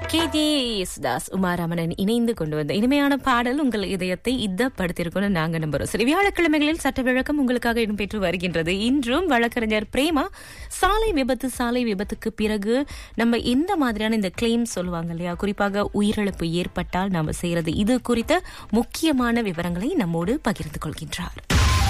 KJ Yesudas உமாராமணன் இணைந்து கொண்டு வந்த இனிமையான பாடல் உங்கள் இதயத்தை இதப்படுத்திருக்கணும் நாங்க நம்புறோம். சரி, வியாழக்கிழமைகளில் சட்ட விளக்கம் உங்களுக்காக இடம்பெற்று வருகின்றது. இன்றும் வழக்கறிஞர் பிரேமா சாலை விபத்துக்கு பிறகு நம்ம எந்த மாதிரியான இந்த கிளைம் சொல்லுவாங்க இல்லையா, குறிப்பாக உயிரிழப்பு ஏற்பட்டால் நாம செய்யறது, இது குறித்த முக்கியமான விவரங்களை நம்மோடு பகிர்ந்து கொள்கின்றார்.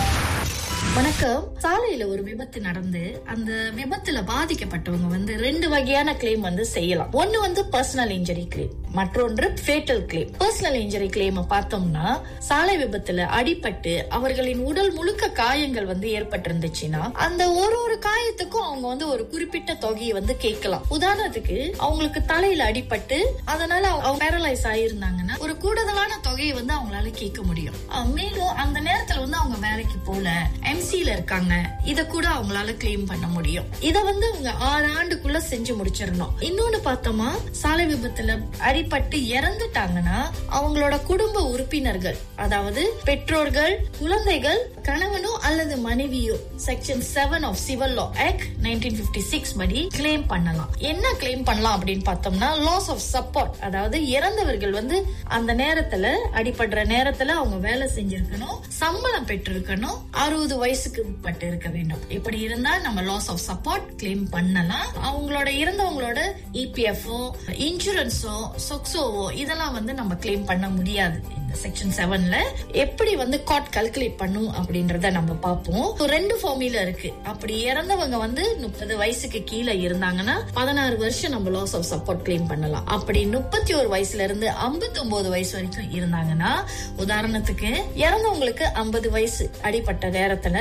வணக்கம். சாலையில ஒரு விபத்து நடந்து அந்த விபத்துல பாதிக்கப்பட்டவங்க ரெண்டு வகையான கிளைம் செய்யலாம். ஒன்னு பர்சனல் இன்ஜரி கிளைம், மற்றொன்று fatal claim. Personal injury claim பார்த்தோம்னா, சாலை விபத்துல அடிபட்டு அவர்களின் உடல் முழுக்க காயங்கள் ஏற்பட்டிருந்துச்சுன்னா அந்த ஒரு காயத்துக்கும் அவங்க ஒரு குறிப்பிட்ட தொகையை கேட்கலாம். உதாரணத்துக்கு அவங்களுக்கு தலையில அடிபட்டு அதனால அவங்க பேரலைஸ் ஆயிருந்தாங்கன்னா ஒரு கூடுதலான தொகையை அவங்களால கேட்க முடியும். மேலும் அந்த நேரத்துல அவங்க வேலைக்கு போல எம்சில இருக்காங்க, இத கூட அவங்களால கிளைம் பண்ண முடியும். இத அவங்க 6 ஆண்டுக்குள்ள செஞ்சு முடிச்சிடணும். இன்னொன்னு பார்த்தோமா, சாலை விபத்துல அடிபட்டு இறந்துட்டாங்கன்னா அவங்களோட குடும்ப உறுப்பினர்கள், அதாவது பெற்றோர்கள், குழந்தைகள், கணவனோ அல்லது மனைவியோ section 7 of civil law act 1956 படி கிளைம் பண்ணலாம். என்ன கிளைம் பண்ணலாம் அப்படின்னு பார்த்தோம்னா, லாஸ் ஆஃப் சப்போர்ட், அதாவது இறந்தவர்கள் அந்த நேரத்துல அடிபடுற நேரத்துல அவங்க வேலை செஞ்சிருக்கணும், சம்பளம் பெற்றிருக்கணும், 60 வயசுக்கு உட்பட்டு இருக்க வேண்டும். இப்படி இருந்தா நம்ம லாஸ் ஆஃப் சப்போர்ட் கிளைம் பண்ணலாம். அவங்களோட இறந்தவங்களோட இபிஎஃப்ஓ, இன்சூரன்ஸோ, சொக்சோவோ இதெல்லாம் நம்ம கிளைம் பண்ண முடியாது. இந்த செக்ஷன் 7ல எப்படி கார்ட் கால்குலேட் பண்ணும் அப்படின்றத நம்ம பார்ப்போம். 2 ஃபார்முலா இருக்கு. அப்படி இறந்தவங்க 30 வயசுக்கு கீழே இருந்தாங்கன்னா 16 வருஷம் நம்ம லாஸ் ஆஃப் சப்போர்ட் கிளைம் பண்ணலாம். அப்படி 31 வயசுல இருந்து 59 வயசு வரைக்கும் இருந்தாங்கன்னா, உதாரணத்துக்கு இறந்தவங்களுக்கு 50 வயசு அடிப்பட்ட நேரத்துல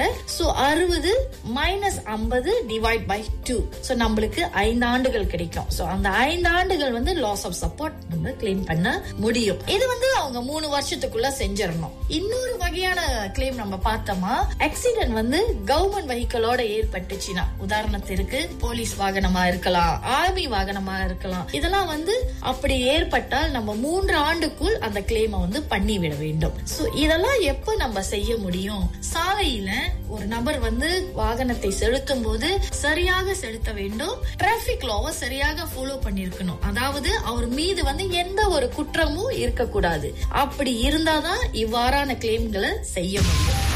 60 மைனஸ் 50 டிவைட் பை 2, சோ நம்மளுக்கு 5 ஆண்டுகள் கிடைக்கும். சோ அந்த 5 ஆண்டுகள் லாஸ் ஆஃப் சப்போர்ட் நம்ம கிளைம் பண்ண முடியும். இது அவங்க 3 வருஷத்துக்குள்ள செஞ்சிடணும். இன்னொரு வகையான கிளைம் நம்ம பார்த்தோமா, ஆக்சிடென்ட் கவர்மெண்ட் வெஹிக்கிளோட ஏற்பட்டுச்சுன்னா, உதாரணத்திற்கு போலீஸ் வாகனமா இருக்கலாம், ஆர்மி வாகனமா இருக்கலாம், இதெல்லாம் அப்படி ஏற்பட்டால் நம்ம 3 ஆண்டுக்குள் அந்த கிளைமை பண்ணிவிட வேண்டும். சோ இதெல்லாம் எப்ப நம்ம செய்ய முடியும்? சாலையில ஒரு நபர் வாகனத்தை செலுத்தும் போது சரியாக செலுத்த வேண்டும். டிராபிக் லாவை சரியாக ஃபாலோ பண்ணிருக்கணும். அதாவது அவர் மீது எந்த ஒரு குற்றமும் இருக்கக்கூடாது. அப்படி இருந்தாதான் இவ்வாறான கிளைம்களை செய்ய முடியும்.